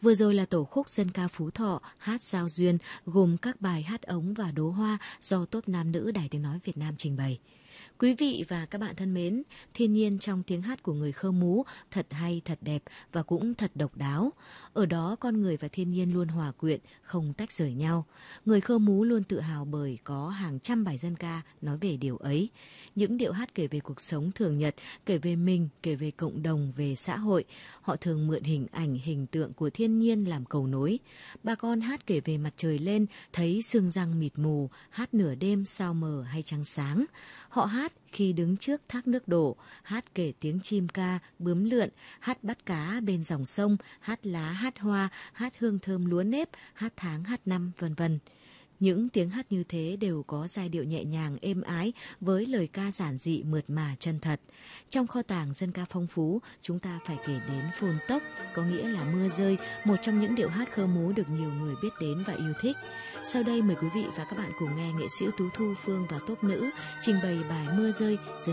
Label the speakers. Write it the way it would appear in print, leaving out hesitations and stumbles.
Speaker 1: Vừa rồi là tổ khúc dân ca Phú Thọ hát giao duyên gồm các bài hát ống và đố hoa do tốp nam nữ Đài Tiếng Nói Việt Nam trình bày. Quý vị và các bạn thân mến, thiên nhiên trong tiếng hát của người Khơ Mú thật hay, thật đẹp và cũng thật độc đáo. Ở đó con người và thiên nhiên luôn hòa quyện, không tách rời nhau. Người Khơ Mú luôn tự hào bởi có hàng trăm bài dân ca nói về điều ấy. Những điệu hát kể về cuộc sống thường nhật, kể về mình, kể về cộng đồng, về xã hội. Họ thường mượn hình ảnh, hình tượng của thiên nhiên làm cầu nối. Bà con hát kể về mặt trời lên, thấy sương răng mịt mù, hát nửa đêm sao mờ hay trăng sáng. Họ hát khi đứng trước thác nước đổ, hát kể tiếng chim ca, bướm lượn, hát bắt cá bên dòng sông, hát lá, hát hoa, hát hương thơm lúa nếp, hát tháng, hát năm, vân vân. Những tiếng hát như thế đều có giai điệu nhẹ nhàng, êm ái với lời ca giản dị, mượt mà, chân thật. Trong kho tàng dân ca phong phú, chúng ta phải kể đến Phồn Tốc, có nghĩa là mưa rơi, một trong những điệu hát Khơ Mú được nhiều người biết đến và yêu thích. Sau đây mời quý vị và các bạn cùng nghe nghệ sĩ ưu tú Thu Phương và tốp nữ trình bày bài Mưa rơi dân